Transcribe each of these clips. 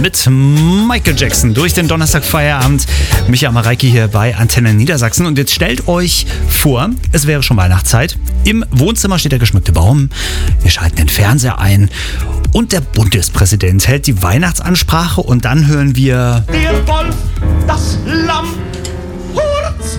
mit Michael Jackson durch den Donnerstagfeierabend. Micha Mareike hier bei Antenne Niedersachsen. Und jetzt stellt euch vor, es wäre schon Weihnachtszeit. Im Wohnzimmer steht der geschmückte Baum. Wir schalten den Fernseher ein. Und der Bundespräsident hält die Weihnachtsansprache und dann hören wir... Der Wolf, das Lamm, Hurz!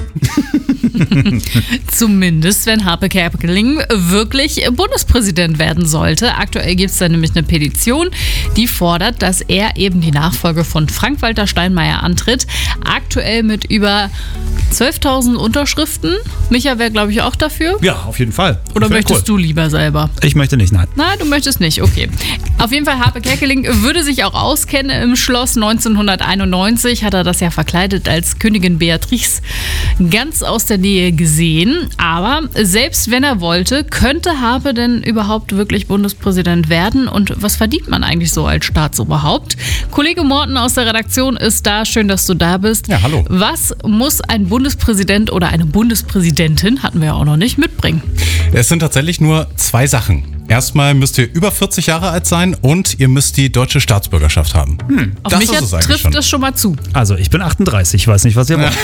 Zumindest, wenn Harpe Kerkeling wirklich Bundespräsident werden sollte. Aktuell gibt es da nämlich eine Petition, die fordert, dass er eben die Nachfolge von Frank-Walter Steinmeier antritt. Aktuell mit über 12.000 Unterschriften. Micha wäre, glaube ich, auch dafür. Ja, auf jeden Fall. Oder möchtest du lieber selber? Ich möchte nicht, nein. Nein, du möchtest nicht, okay. Auf jeden Fall, Harpe Kerkeling würde sich auch auskennen im Schloss. 1991 hat er das ja verkleidet als Königin Beatrix ganz aus der Nähe gesehen. Aber selbst wenn er wollte, könnte Harpe denn überhaupt wirklich Bundespräsident werden? Und was verdient man eigentlich so als Staatsoberhaupt? Kollege Morten aus der Redaktion ist da. Schön, dass du da bist. Ja, hallo. Was muss ein Bundespräsident oder eine Bundespräsidentin, hatten wir ja auch noch nicht, mitbringen? Es sind tatsächlich nur 2 Sachen. Erstmal müsst ihr über 40 Jahre alt sein und ihr müsst die deutsche Staatsbürgerschaft haben. Auf Das Micha ist es eigentlich trifft schon. das schon mal zu. Also, ich bin 38, ich weiß nicht, was ihr wollt.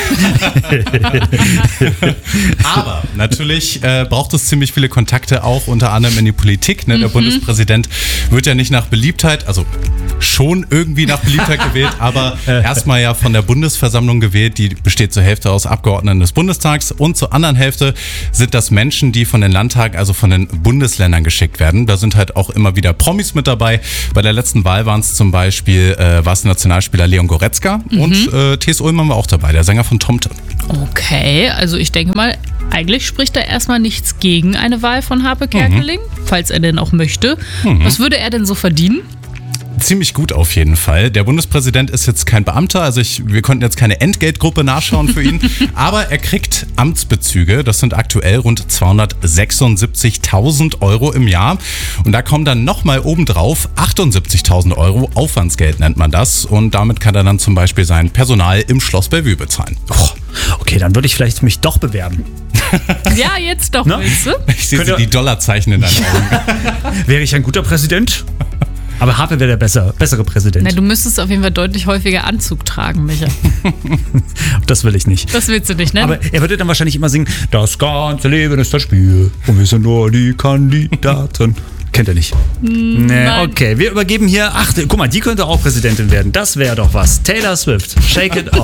Aber natürlich braucht es ziemlich viele Kontakte, auch unter anderem in die Politik. Ne? Der Bundespräsident wird ja nicht nach Beliebtheit, also schon irgendwie nach Beliebtheit gewählt, aber erstmal ja von der Bundesversammlung gewählt. Die besteht zur Hälfte aus Abgeordneten des Bundestags und zur anderen Hälfte sind das Menschen, die von den Landtagen, also von den Bundesländern geschickt werden. Da sind halt auch immer wieder Promis mit dabei. Bei der letzten Wahl waren es zum Beispiel Nationalspieler Leon Goretzka und T.S. Ullmann war auch dabei, der Sänger von Tomte. Okay, also ich denke mal, eigentlich spricht da erstmal nichts gegen eine Wahl von Harpe Kerkeling, falls er denn auch möchte. Was würde er denn so verdienen? Ziemlich gut auf jeden Fall. Der Bundespräsident ist jetzt kein Beamter, also wir konnten jetzt keine Entgeltgruppe nachschauen für ihn, aber er kriegt Amtsbezüge, das sind aktuell rund 276.000 Euro im Jahr und da kommen dann nochmal obendrauf 78.000 Euro Aufwandsgeld nennt man das und damit kann er dann zum Beispiel sein Personal im Schloss Bellevue bezahlen. Okay, dann würde ich vielleicht mich doch bewerben. Ja, jetzt doch, Na? willst du? Ich sehe die Dollarzeichen in deinen Augen. Wäre ich ein guter Präsident? Aber Harpe wäre der bessere Präsident. Na, du müsstest auf jeden Fall deutlich häufiger Anzug tragen, Micha. Das will ich nicht. Das willst du nicht, ne? Aber er würde dann wahrscheinlich immer singen, das ganze Leben ist das Spiel und wir sind nur die Kandidaten. Kennt er nicht? Nee, nein. okay. Wir übergeben hier, guck mal, die könnte auch Präsidentin werden. Das wäre doch was. Taylor Swift, Shake It Off.